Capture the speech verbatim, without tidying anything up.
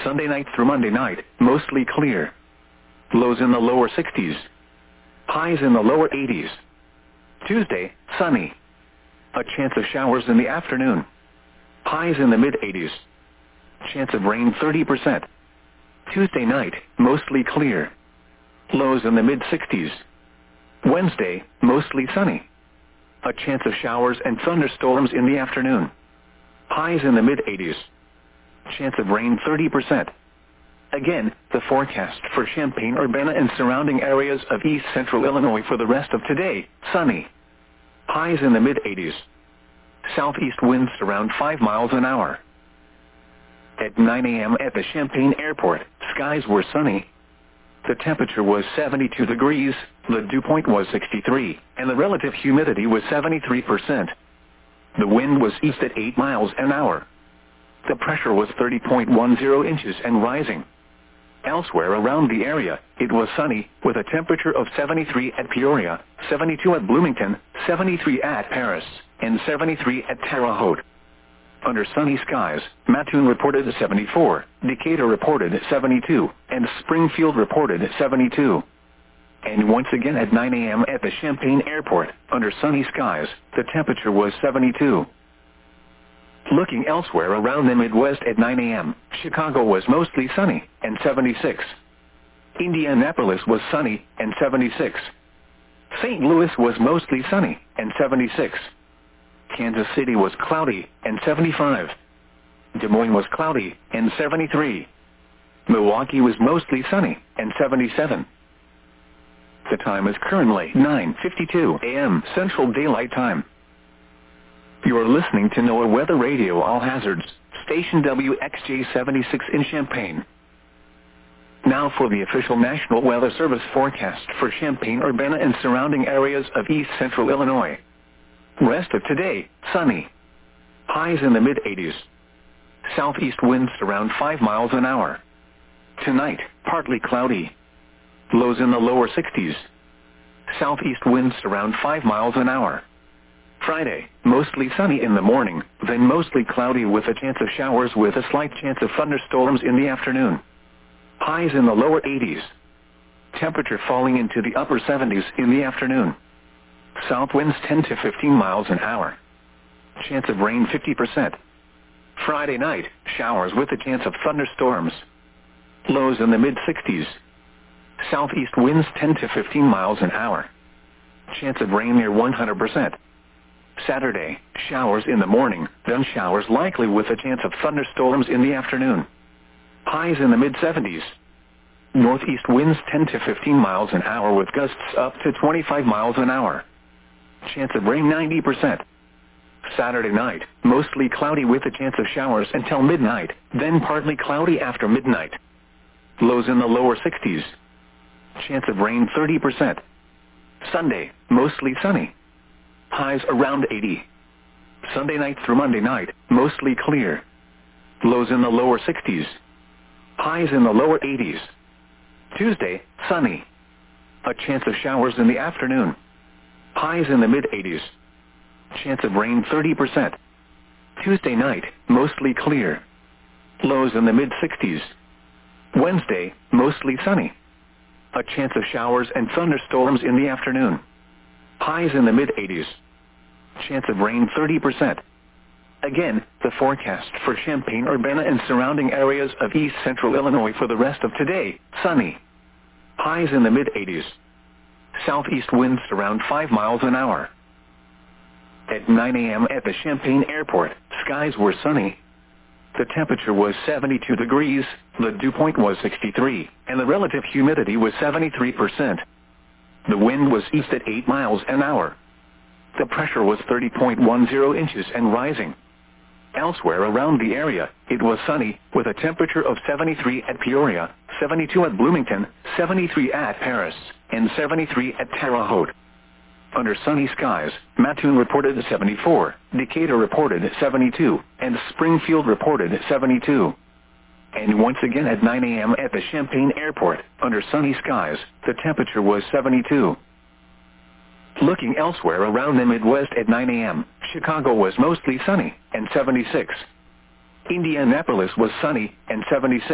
Sunday night through Monday night, mostly clear. Lows in the lower sixties. Highs in the lower eighties. Tuesday, sunny. A chance of showers in the afternoon. Highs in the mid-eighties. Chance of rain thirty percent. Tuesday night, mostly clear. Lows in the mid-sixties. Wednesday, mostly sunny. A chance of showers and thunderstorms in the afternoon. Highs in the mid-eighties. Chance of rain thirty percent. Again, the forecast for Champaign-Urbana and surrounding areas of east central Illinois for the rest of today, sunny. Highs in the mid-eighties. Southeast winds around five miles an hour. At nine a m at the Champaign Airport, skies were sunny. The temperature was seventy-two degrees, the dew point was sixty-three, and the relative humidity was seventy-three percent. The wind was east at eight miles an hour. The pressure was thirty point one zero inches and rising. Elsewhere around the area, it was sunny, with a temperature of seventy-three at Peoria, seventy-two at Bloomington, seventy-three at Paris, and seventy-three at Terre Haute. Under sunny skies, Mattoon reported seventy-four, Decatur reported seventy-two, and Springfield reported seventy-two. And once again at nine a m at the Champaign Airport, under sunny skies, the temperature was seventy-two. Looking elsewhere around the Midwest at nine a m, Chicago was mostly sunny, and seventy-six. Indianapolis was sunny, and seventy-six. Saint Louis was mostly sunny, and seventy-six. Kansas City was cloudy, and seventy-five. Des Moines was cloudy, and seventy-three. Milwaukee was mostly sunny, and seventy-seven. The time is currently nine fifty-two a m Central Daylight Time. You are listening to NOAA Weather Radio All Hazards, station W X J seventy-six in Champaign. Now for the official National Weather Service forecast for Champaign-Urbana and surrounding areas of east central Illinois. Rest of today, sunny. Highs in the mid-eighties. Southeast winds around five miles an hour. Tonight, partly cloudy. Lows in the lower sixties. Southeast winds around five miles an hour. Friday, mostly sunny in the morning, then mostly cloudy with a chance of showers with a slight chance of thunderstorms in the afternoon. Highs in the lower eighties. Temperature falling into the upper seventies in the afternoon. South winds ten to fifteen miles an hour. Chance of rain fifty percent. Friday night, showers with a chance of thunderstorms. Lows in the mid-sixties. Southeast winds ten to fifteen miles an hour. Chance of rain near one hundred percent. Saturday, showers in the morning, then showers likely with a chance of thunderstorms in the afternoon. Highs in the mid-seventies. Northeast winds ten to fifteen miles an hour with gusts up to twenty-five miles an hour. Chance of rain ninety percent. Saturday night, mostly cloudy with a chance of showers until midnight, then partly cloudy after midnight. Lows in the lower sixties. Chance of rain thirty percent. Sunday, mostly sunny. Highs around eighty. Sunday night through Monday night, mostly clear. Lows in the lower sixties. Highs in the lower eighties. Tuesday, sunny. A chance of showers in the afternoon. Highs in the mid-eighties. Chance of rain thirty percent. Tuesday night, mostly clear. Lows in the mid-sixties. Wednesday, mostly sunny. A chance of showers and thunderstorms in the afternoon. Highs in the mid-eighties. Chance of rain thirty percent. Again, the forecast for Champaign-Urbana and surrounding areas of east central Illinois for the rest of today, sunny. Highs in the mid-eighties. Southeast winds around five miles an hour. At nine a m at the Champaign Airport, skies were sunny. The temperature was seventy-two degrees, the dew point was sixty-three, and the relative humidity was seventy-three percent. The wind was east at eight miles an hour. The pressure was thirty point one zero inches and rising. Elsewhere around the area, it was sunny, with a temperature of seventy-three at Peoria, seventy-two at Bloomington, seventy-three at Paris, and seventy-three at Terre Haute. Under sunny skies, Mattoon reported seventy-four, Decatur reported seventy-two, and Springfield reported seventy-two. And once again at nine a m at the Champaign Airport, under sunny skies, the temperature was seventy-two. Looking elsewhere around the Midwest at nine a m, Chicago was mostly sunny, and seventy-six. Indianapolis was sunny, and seventy-six.